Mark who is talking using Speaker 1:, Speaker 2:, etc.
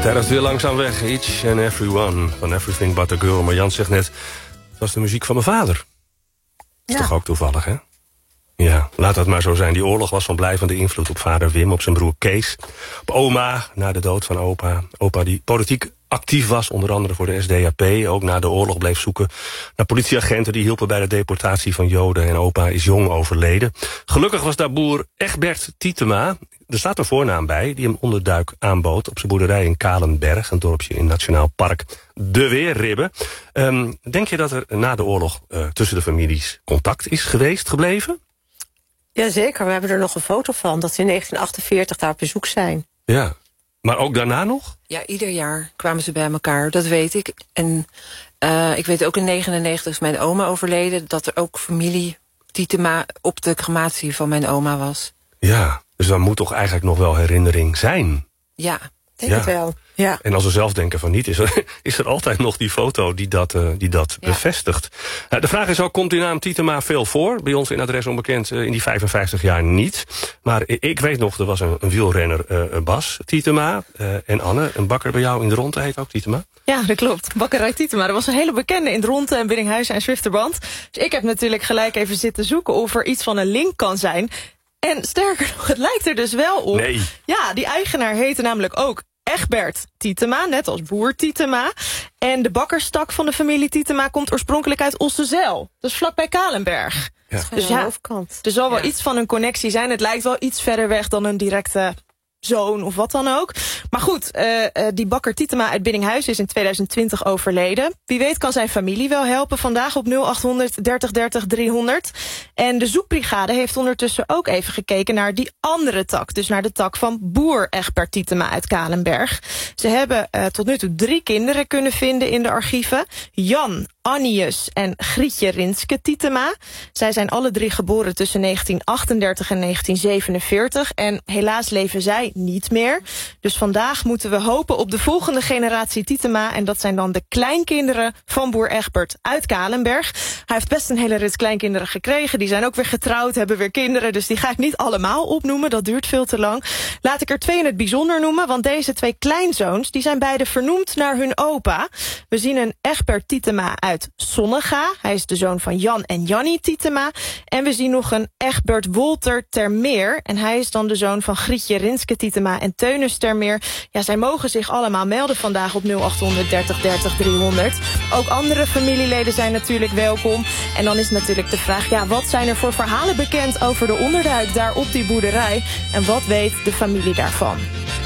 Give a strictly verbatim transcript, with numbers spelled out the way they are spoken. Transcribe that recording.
Speaker 1: Terrast weer langzaam weg. Each and everyone van Everything But A Girl. Maar Jan zegt net, het was de muziek van mijn vader. Is ja. toch ook toevallig, hè? Ja, laat dat maar zo zijn. Die oorlog was van blijvende invloed op vader Wim, op zijn broer Kees. Op oma, na de dood van opa. Opa die politiek actief was, onder andere voor de S D A P. Ook na de oorlog bleef zoeken naar politieagenten die hielpen bij de deportatie van Joden. En opa is jong overleden. Gelukkig was daar boer Egbert Tietema, er staat een voornaam bij, die hem onderduik aanbood op zijn boerderij in Kalenberg, een dorpje in Nationaal Park De Weerribben. Um, denk je dat er na de oorlog uh, tussen de families contact is geweest, gebleven?
Speaker 2: Jazeker, we hebben er nog een foto van, dat ze in negentien achtenveertig daar op bezoek zijn.
Speaker 1: Ja, maar ook daarna nog?
Speaker 3: Ja, ieder jaar kwamen ze bij elkaar, dat weet ik. En uh, ik weet ook in negenennegentig is mijn oma overleden, dat er ook familie Tietema op de crematie van mijn oma was.
Speaker 1: Ja, dus dan moet toch eigenlijk nog wel herinnering zijn?
Speaker 3: Ja,
Speaker 2: denk
Speaker 1: ja.
Speaker 2: het wel. Ja.
Speaker 1: En als we zelf denken van niet, is er, is er altijd nog die foto die dat, uh, die dat ja. bevestigt. Uh, de vraag is ook, komt die naam Tietema veel voor? Bij ons in Adres Onbekend uh, in die vijfenvijftig jaar niet. Maar ik weet nog, er was een, een wielrenner, uh, Bas Tietema uh, en Anne. Een bakker bij jou in de Ronde heet ook Tietema.
Speaker 4: Ja, dat klopt. Bakkerij Tietema. Er was een hele bekende in de Ronde en Biddinghuizen en Zwifterband. Dus ik heb natuurlijk gelijk even zitten zoeken of er iets van een link kan zijn. En sterker nog, het lijkt er dus wel op.
Speaker 1: Nee.
Speaker 4: Ja, die eigenaar heette namelijk ook Egbert Tietema, net als boer Tietema. En de bakkerstak van de familie Tietema komt oorspronkelijk uit Ossezijl. Dus vlakbij Kalenberg.
Speaker 1: Ja.
Speaker 4: Dus ja, er zal wel
Speaker 3: ja.
Speaker 4: iets van een connectie zijn. Het lijkt wel iets verder weg dan een directe zoon of wat dan ook. Maar goed, uh, uh, die bakker Tietema uit Biddinghuizen is in tweeduizend twintig overleden. Wie weet kan zijn familie wel helpen vandaag op nul achthonderd dertig dertig driehonderd. En de zoekbrigade heeft ondertussen ook even gekeken naar die andere tak. Dus naar de tak van boer Egbert Tietema uit Kalenberg. Ze hebben uh, tot nu toe drie kinderen kunnen vinden in de archieven. Jan, Annius en Grietje Rinske Tietema. Zij zijn alle drie geboren tussen negentien achtendertig en negentien zevenenveertig. En helaas leven zij niet meer. Dus vandaag moeten we hopen op de volgende generatie Tietema. En dat zijn dan de kleinkinderen van boer Egbert uit Kalenberg. Hij heeft best een hele rit kleinkinderen gekregen. Die zijn ook weer getrouwd, hebben weer kinderen. Dus die ga ik niet allemaal opnoemen, dat duurt veel te lang. Laat ik er twee in het bijzonder noemen. Want deze twee kleinzoons die zijn beide vernoemd naar hun opa. We zien een Egbert Tietema uit Sonnega. Hij is de zoon van Jan en Jannie Tietema. En we zien nog een Egbert Wolter Termeer. En hij is dan de zoon van Grietje Rinske Tietema en Teunus Termeer. Ja, zij mogen zich allemaal melden vandaag op nul achthonderd dertig dertig driehonderd. Ook andere familieleden zijn natuurlijk welkom. En dan is natuurlijk de vraag, ja, wat zijn er voor verhalen bekend over de onderduik daar op die boerderij? En wat weet de familie daarvan?